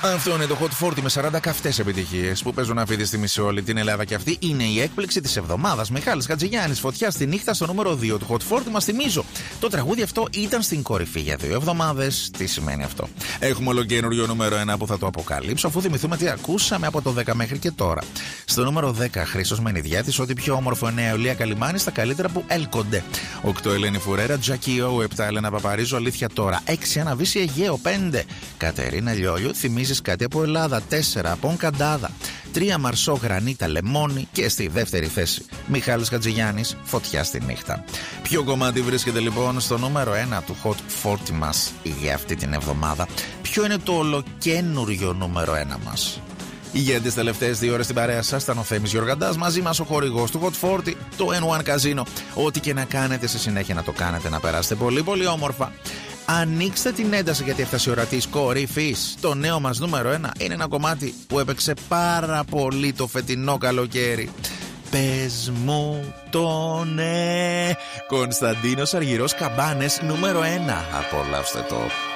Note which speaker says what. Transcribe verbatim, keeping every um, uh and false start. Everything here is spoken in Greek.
Speaker 1: Αυτό είναι το Hot σαράντα με σαράντα καυτές επιτυχίες που παίζουν αυτή τη στιγμή σε όλη την Ελλάδα. Και αυτή είναι η έκπληξη της εβδομάδας. Μιχάλης Χατζηγιάννης, Φωτιά στη νύχτα στο νούμερο δύο του Hot σαράντα. Μας θυμίζω, το τραγούδι αυτό ήταν στην κορυφή για δύο εβδομάδες. Τι σημαίνει αυτό? Έχουμε ολοκένουργιο νούμερο ένα που θα το αποκαλύψω, αφού θυμηθούμε τι ακούσαμε από το δέκα μέχρι και τώρα. Στο νούμερο δέκα, Χρήστος Μενιδιάτης, ό,τι πιο όμορφο εννέα, Ιουλία Καλιμάνη, στα καλύτερα που έλκονται. οκτώ, Ελένη Φουρέρα, Τζάκι Ο, επτά, Έλενα Παπαρίζου, Αλήθεια Τώρα. έξι, Αναβίση Αιγαίο, πέντε, Κατερίνα Λιόλιου, Θυμίζεις κάτι από Ελλάδα, τέσσερα, Πον Καντάδα, τρία, Μαρσό Γρανίτα Λεμόνι και στη δεύτερη θέση Μιχάλης Χατζηγιάννης, Φωτιά στη νύχτα. Ποιο κομμάτι βρίσκεται λοιπόν στο νούμερο ένα του Hot σαράντα μας για αυτή την εβδομάδα? Ποιο είναι το ολοκένουργιο νούμερο ένα μας? Για τις τελευταίες δύο ώρες στην παρέα σας ήταν ο Θέμης Γιοργαντάς, μαζί μας ο χορηγός του Hot σαράντα, το N one Casino. Ό,τι και να κάνετε σε συνέχεια να το κάνετε, να περάσετε πολύ πολύ όμορφα. Ανοίξτε την ένταση γιατί έφτασε η ώρα της κορυφής. Το νέο μας νούμερο ένα είναι ένα κομμάτι που έπαιξε πάρα πολύ το φετινό καλοκαίρι. Πες μου το ναι. Κωνσταντίνος Αργυρός, Καμπάνες, νούμερο ένα. Απολαύστε το.